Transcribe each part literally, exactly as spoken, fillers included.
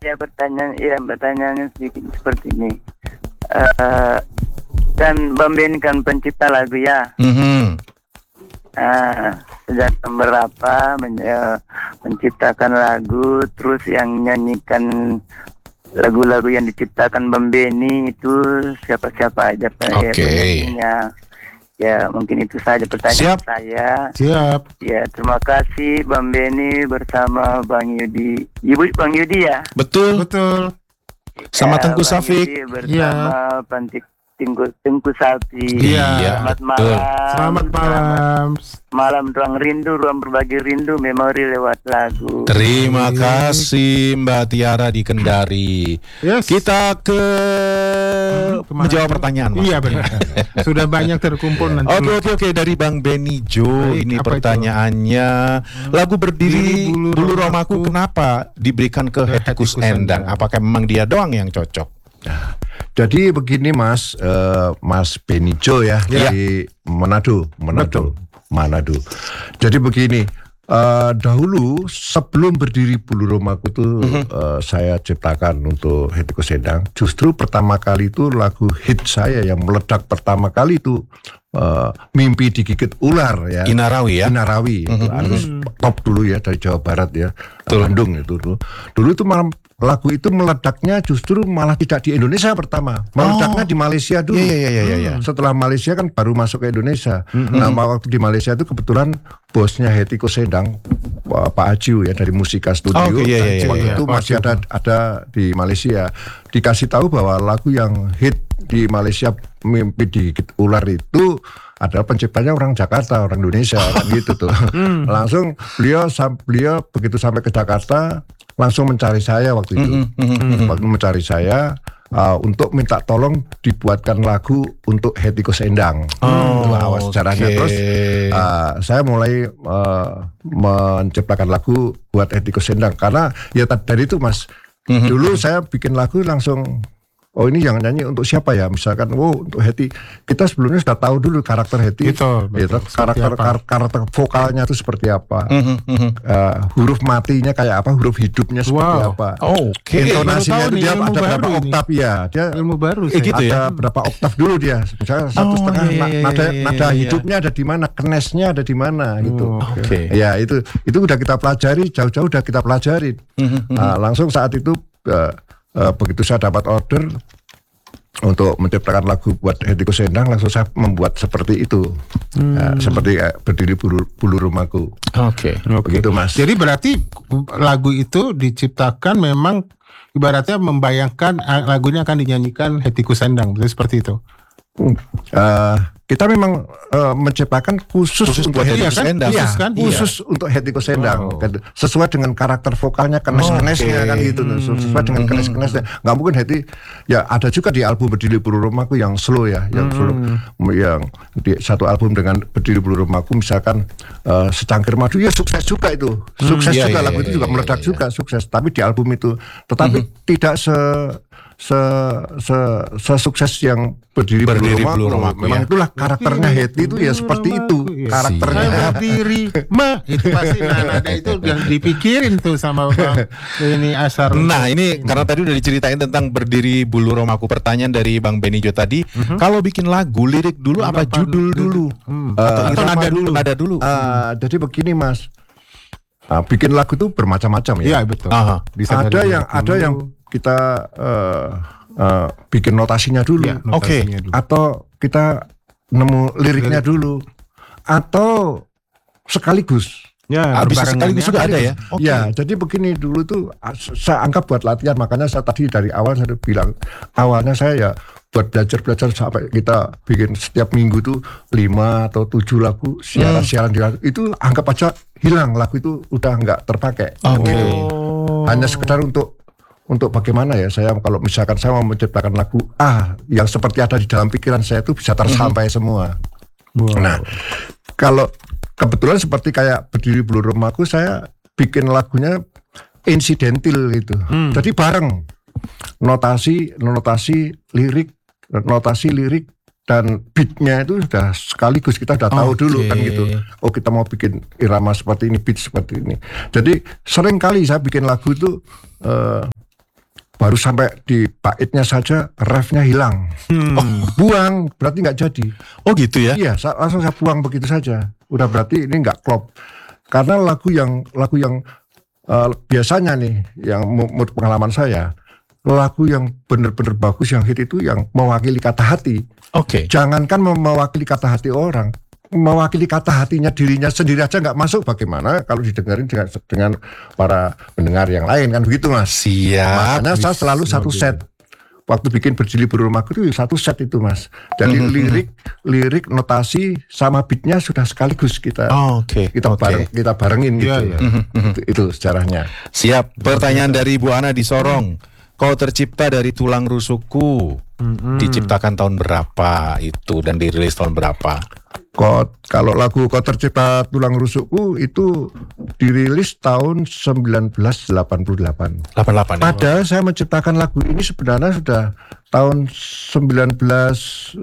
ya pertanyaan, ya pertanyaannya sedikit seperti ini. Uh, kan Bang Benny kan pencipta lagu ya. Mm-hmm. Uh, sejak tahun berapa men- uh, menciptakan lagu, terus yang nyanyikan lagu-lagu yang diciptakan Bang Benny itu siapa-siapa aja Oke. Okay. Ya, mungkin itu saja pertanyaan Siap. saya. Siap. Ya, terima kasih Bang Benny bersama Bang Yudi. Ibu Bang Yudi ya? Betul. Betul. Sama Ya, Tengku Bang Safik. Yudi bersama Pantik Tengku, Tengku Sapi. Iya. Selamat betul. malam. Selamat malam. Malam ruang rindu, ruang berbagi rindu, memori lewat lagu. Terima kasih Mbak Tiara di Kendari. Yes. Kita ke Kemana? menjawab pertanyaan, Mas. Iya benar. Sudah banyak terkumpul nanti. Oke oke oke dari Bang Benny Jo. Baik, ini apa pertanyaannya. Lagu Berdiri Bulu Bulu Romaku Romaku kenapa diberikan ke Hetty Koes Endang? Apakah memang dia doang yang cocok? Jadi begini Mas, uh, Mas Benny Jo ya, Ya. dari Manado, Manado, Manado. Jadi begini, uh, dahulu sebelum Berdiri Bulu Romaku itu uh-huh. uh, saya ciptakan untuk Hetty Koes Endang. Justru pertama kali itu lagu hit saya yang meledak pertama kali itu uh, Mimpi Digigit Ular ya. Inarawi ya. Inarawi, itu harus top dulu ya dari Jawa Barat ya, Betul. Bandung itu dulu. Dulu itu malam lagu itu meledaknya justru malah tidak di Indonesia pertama, meledaknya Oh. di Malaysia dulu. Iya, iya, iya, iya, iya. Setelah Malaysia kan baru masuk ke Indonesia. Mm-hmm. Nah, waktu di Malaysia itu kebetulan bosnya Hetty Koes Endang, Pak Ajiu ya dari Musika Studio. Oh, iya, iya, iya, waktu iya. itu Pak masih Ajiu. ada ada di Malaysia. Dikasih tahu bahwa lagu yang hit di Malaysia Mimpi Digigit Ular itu adalah penciptanya orang Jakarta, orang Indonesia kan gitu tuh. Langsung beliau sam- beliau begitu sampai ke Jakarta langsung mencari saya waktu itu. Waktu mencari saya uh, untuk minta tolong dibuatkan lagu untuk Hetty Koes Endang. Oh, Itulah awal sejarahnya. oke. Terus uh, saya mulai uh, menciptakan lagu buat Hetty Koes Endang karena ya dari itu Mas. Dulu saya bikin lagu langsung, oh ini yang nyanyi untuk siapa ya? Misalkan, oh untuk Hetty. Kita sebelumnya sudah tahu dulu karakter Hetty. Betul, Ya, betul. karakter, Seperti apa? kar- karakter vokalnya itu seperti apa? Mhm, mhm. Uh, huruf matinya kayak apa? Huruf hidupnya seperti Wow. apa? Oke. Intonasinya baru tahu itu nih, dia ilmu ada baru berapa ini. oktav ya? Dia Ilmu baru Eh, saya. gitu ya? ada berapa oktav dulu dia? Misalnya satu Oh, setengah iya, na- iya, nada iya, nada iya. hidupnya ada di mana? Kenesnya ada di mana? Gitu. Oh, Oke. Ya itu itu udah kita pelajari jauh-jauh udah kita pelajari. Nah, langsung saat itu uh, uh, begitu saya dapat order untuk menciptakan lagu buat Hetty Koes Endang, langsung saya membuat seperti itu. Nah, seperti uh, Berdiri Bulu, Bulu Romaku. Oke. Begitu Mas. Jadi berarti lagu itu diciptakan memang ibaratnya membayangkan ah, lagunya akan dinyanyikan Hetty Koes Endang, berarti seperti itu. Uh, kita memang uh, menciptakan khusus, Khusus untuk buat Hetty Hetty Koes Koes Endang. Iya, Khusus kan? khusus untuk Hetty Koes Endang. Wow. Sesuai dengan karakter vokalnya, kenes-kenesnya Oke. kan gitu. Sesuai dengan kenes-kenesnya. Nggak mungkin Hetty, ya ada juga di album Berdiri Bulu Romaku yang slow ya, yang slow, yang di satu album dengan Berdiri Bulu Romaku misalkan uh, Secangkir Madu ya sukses juga itu, sukses Iya, juga iya, lagu iya, itu juga iya, meledak iya. juga sukses. Tapi di album itu, tetapi tidak se se se sesukses yang Berdiri, Berdiri Bulu Romaku. Bulu Romaku, Memang ya. itulah karakternya Hetty itu ya seperti itu Iya. karakternya. Saya berdiri, ma itu pasti nah, nada itu yang dipikirin tuh sama Bang ini Asar. Nah ini karena tadi udah diceritain tentang Berdiri Bulu Romaku. Pertanyaan dari Bang Benny Jo tadi, kalau bikin lagu lirik dulu apa Apa judul dulu? Hmm. Atau, Eh, atau nada irama dulu? dulu. Nada dulu. Ah, jadi begini Mas, Ah, bikin lagu itu bermacam-macam ya. Iya betul. Aha. Bisa Ada dari yang dulu. ada yang kita eh, eh, bikin notasinya dulu, Iya, Oke. notasinya dulu. atau kita nemu liriknya dulu, atau sekaligus. Ya, Ah, bisa berbarengan sekaligus ya. juga ada ya? Oke. Ya, jadi begini dulu tuh ah, saya anggap buat latihan, makanya saya tadi dari awal saya bilang awalnya saya ya buat belajar-belajar sampai kita bikin setiap minggu tuh lima atau tujuh lagu siaran-siaran di radio. Itu anggap aja hilang, lagu itu udah nggak terpakai. Oke. Gitu. Oh. Hanya sekedar untuk untuk bagaimana ya saya kalau misalkan saya mau menciptakan lagu ah yang seperti ada di dalam pikiran saya itu bisa tersampai semua. Wow. Nah, kalau kebetulan seperti kayak Berdiri Bulu Romaku, saya bikin lagunya insidentil gitu. Jadi bareng notasi, notasi lirik, notasi lirik dan beatnya itu sudah sekaligus kita udah tahu Oke. dulu kan gitu. Oh kita mau bikin irama seperti ini, beat seperti ini. Jadi sering kali saya bikin lagu itu eh, baru sampai di baitnya saja refnya hilang. Hmm. Oh, buang, berarti nggak jadi. Oh gitu ya? Iya, sa- langsung saya buang begitu saja. Udah berarti ini nggak klop. Karena lagu yang lagu yang uh, biasanya nih, yang menurut pengalaman saya, lagu yang benar-benar bagus, yang hit itu yang mewakili kata hati. Oke. Jangankan mem- mewakili kata hati orang, mewakili kata hatinya dirinya sendiri aja nggak masuk. Bagaimana kalau didengarin dengan, dengan para pendengar yang lain, kan begitu Mas? Siap. Makanya saya selalu satu set. Waktu bikin Berjilid Rumahku itu satu set itu Mas. Jadi Mhm. lirik, lirik, notasi sama beatnya sudah sekaligus kita. Oh, Oke. Kita Oke. bareng, kita barengin Iya, gitu. iya. Itu, itu sejarahnya. Siap. Pertanyaan dari Bu Ana di Sorong. Kau tercipta dari tulang rusukku. Diciptakan tahun berapa itu dan dirilis tahun berapa? Kok kalau lagu Kau Tercipta Tulang Rusukku itu dirilis tahun sembilan belas delapan puluh delapan. delapan puluh delapan ya? Padahal saya menciptakan lagu ini sebenarnya sudah tahun sembilan belas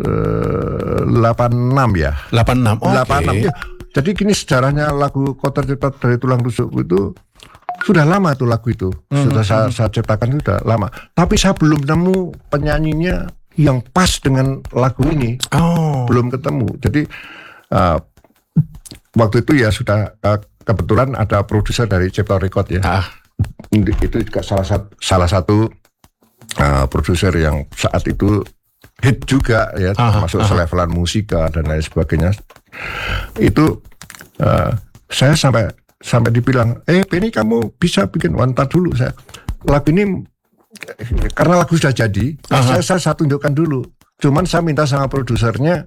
delapan puluh enam ya. delapan puluh enam. Oke. delapan puluh enam ya. Jadi gini sejarahnya lagu Kau Tercipta dari Tulang Rusukku itu sudah lama tuh lagu itu. Sudah saya, saya ciptakan itu sudah lama. Tapi saya belum nemu penyanyinya yang pas dengan lagu ini. Oh. Belum ketemu. Jadi uh, waktu itu ya sudah uh, kebetulan ada produser dari Cipta Record ya. Ah. Itu juga salah satu salah satu uh, produser yang saat itu hit juga ya, Aha, termasuk aha. selevelan musika dan lain sebagainya. Itu uh, saya sampai sampai dibilang, eh Penny kamu bisa bikin wanita dulu saya. Lagu ini karena lagu sudah jadi, saya, saya saya tunjukkan dulu. Cuman saya minta sama produsernya,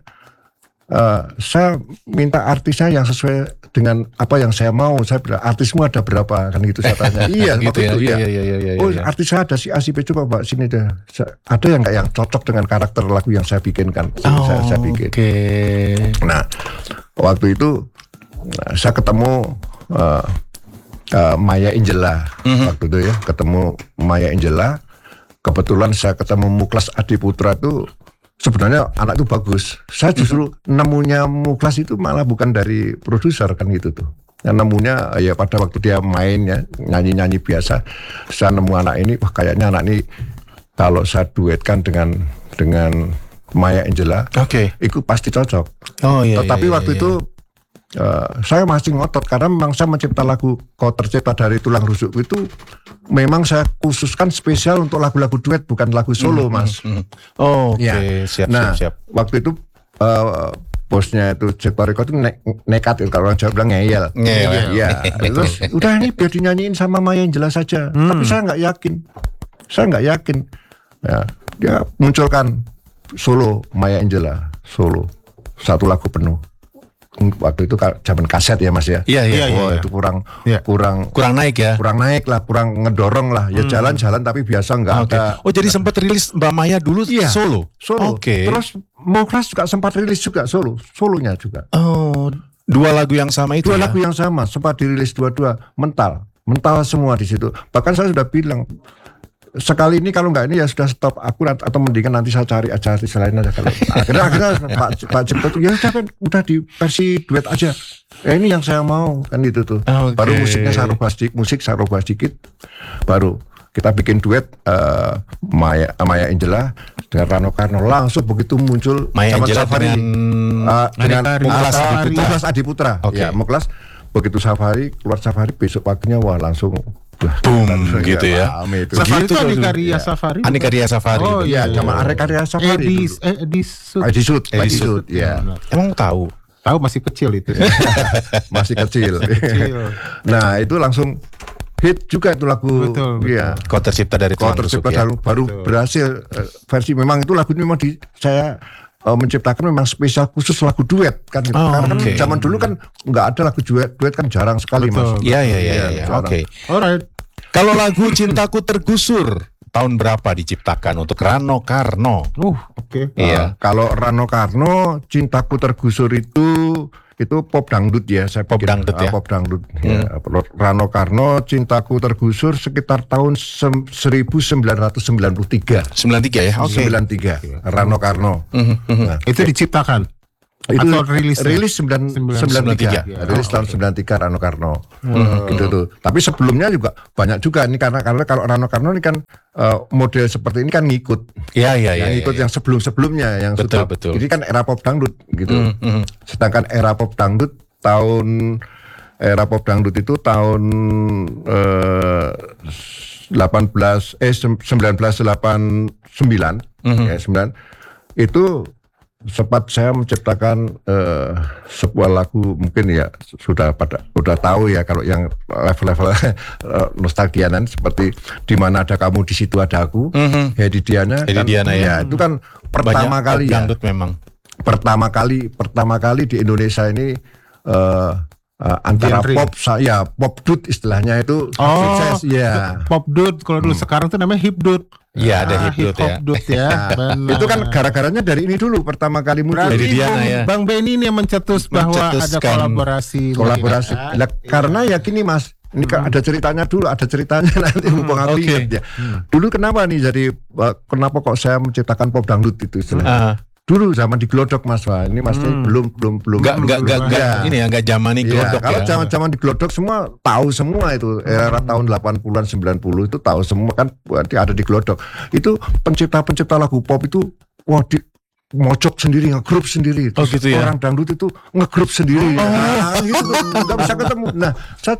uh, saya minta artisnya yang sesuai dengan apa yang saya mau. Saya bilang artismu ada berapa kan gitu saya tanya. Iya Gitu waktu ya, itu iya, ya. iya, iya, iya, Oh iya. artis saya ada si A si B, coba Pak sini deh. Saya- Ada yang nggak yang cocok dengan karakter lagu yang saya bikinkan? Oh, saya, saya bikin. Oke. Nah waktu itu nah, saya ketemu uh, uh, Maya Angela waktu itu ya, ketemu Maya Angela. Kebetulan saya ketemu Muklas Adiputra itu sebenarnya anak itu bagus. Saya justru nemunya Muklas itu malah bukan dari produser kan gitu tuh. Yang nemunya ya pada waktu dia main ya nyanyi-nyanyi biasa. Saya nemu anak ini, wah kayaknya anak ini kalau saya duetkan dengan dengan Maya Angela, Oke. itu pasti cocok. Oh iya. Tetapi iya, waktu iya. itu uh, saya masih ngotot karena memang saya mencipta lagu Kau Tercipta dari Tulang Rusukku itu memang saya khususkan spesial untuk lagu-lagu duet bukan lagu solo Mas. Hmm. Oh, Oke. Ya. Siap, Nah siap, siap. waktu itu uh, bosnya itu Cipta Record itu ne- nekat kalau orang Jawa bilang ngeyel. Ngeyel, ya. Iya. Terus udah ini biar dinyanyiin sama Maya yang jelas saja. Tapi saya nggak yakin. Saya nggak yakin. Ya, dia munculkan solo Maya Angela solo satu lagu penuh. Waktu itu ka- zaman kaset ya Mas ya. Iya, iya, iya, Wah, iya. itu kurang Iya. kurang Kurang naik ya. kurang naik lah, kurang ngedorong lah. Ya jalan-jalan tapi biasa nggak Oke. ada. Oh jadi sempat rilis Mbak Maya dulu Iya. solo. Solo. Oke. Terus Moklas juga sempat rilis juga solo, solonya juga. Oh, dua lagu yang sama itu. Dua ya? lagu yang sama sempat dirilis dua-dua, mental, mental semua di situ. Bahkan saya sudah bilang sekali ini kalau nggak ini ya sudah stop akurat atau mendingan nanti saya cari aja artis lain aja kalau akhirnya akhirnya Pak Pak Cipta tuh ya udah kan udah di versi duet aja. Ya ini yang saya mau kan itu tuh. Oke. Baru musiknya saya rubah sedikit, musik saya rubah sedikit, baru kita bikin duet uh, Maya Maya Angela dengan Rano Karno langsung begitu muncul Maya zaman Angela Safari dengan uh, dengan Adikari. Muklas Muklas Adiputra. Adiputra. Muklas Adiputra. Oke. Ya, Muklas begitu Safari keluar Safari besok paginya wah langsung wah, Boom, langsung gitu ya. rame itu. Safari Begitu itu tuh, Andika iya. Ria Safari. Andika Ria Safari. Oh, betul. Iya, iya. sama Arek Karya Safari Edis, dulu. eh, Edis. Edisut, Edisut. Edisut, ya. Emang tahu? Tahu masih kecil itu. Masih kecil. Kecil. Nah, itu langsung hit juga itu lagu. Betul, betul. Iya. Kau tercipta dari Kau tulang rusuk Tercipta ya. baru, baru berhasil eh, versi memang itu lagu ini memang di saya eh, menciptakan memang spesial khusus lagu duet kan. Oh, Karena kan oke. zaman dulu kan nggak ada lagu duet, duet kan jarang sekali Betul. Mas. Iya iya iya. Iya, iya. jarang. Oke. Alright. Kalau lagu Cintaku Tergusur tahun berapa diciptakan untuk Rano Karno? Uh, oke. Iya. Uh, kalau Rano Karno, Cintaku Tergusur itu itu pop dangdut ya, saya Pop pikir. dangdut ya? Ah, pop dangdut. Ya, Rano Karno, Cintaku Tergusur sekitar tahun sem- seribu sembilan ratus sembilan puluh tiga. sembilan tiga ya. Oke. sembilan tiga. Rano Karno. Nah, Itu diciptakan. Itu Atau rilis rilis sembilan sembilan tiga, tiga. rilis tahun sembilan tiga Rano Karno, gitu tuh. Tapi sebelumnya juga banyak juga ini karena karena kalau Rano Karno ini kan uh, model seperti ini kan ngikut, Iya iya iya. yang ngikut ya, yang sebelum sebelumnya yang Betul, sudah, betul. ini kan era pop dangdut gitu. Mm, mm. Sedangkan era pop dangdut tahun era pop dangdut itu tahun eh, delapan belas eh sembilan belas delapan puluh sembilan Mhm. ya sembilan itu sempat saya menciptakan eh, sebuah lagu mungkin ya sudah pada sudah tahu ya kalau yang level-level eh, nostalgianan seperti di mana ada kamu di situ ada aku, Mhm. Hedi Diana, Hedi kan, Diana, ya. itu kan pertama Banyak kali pop ya dangdut memang. pertama kali pertama kali di Indonesia ini eh, eh, antara Genre. pop saya pop dud istilahnya itu Oh, sukses ya. pop dude. Kalau dulu sekarang tuh namanya hip dude. Iya, ada Ah, hip dude hop ya. dude ya. Benar. Itu kan gara-garanya dari ini dulu pertama kali muncul. Berarti Hedi Diana, Bang, ya. Bang Benny ini yang mencetus bahwa ada Mencetuskan kolaborasi. Kolaborasi. mungkin, Lah, karena ya gini Mas, ini kan ada ceritanya dulu, ada ceritanya nanti mumpung aku oke. ingat ya. Dulu kenapa nih jadi eh, kenapa kok saya menciptakan pop dangdut itu istilahnya? Ah. Dulu zaman di Glodok Mas, wah ini Mas belum belum belum Nggak nggak nggak belum- nggak ya. ini ya nggak zamani Iya, glodok kalau ya. zaman-zaman di Glodok semua tahu semua itu era tahun delapan puluhan sembilan puluh itu tahu semua kan berarti ada di Glodok. Itu pencipta-pencipta lagu pop itu wah di mojok sendiri, ngegrup sendiri. Oh, gitu ya? Orang dangdut itu ngegrup sendiri. Nah, gitu, nggak bisa ketemu. Nah, saya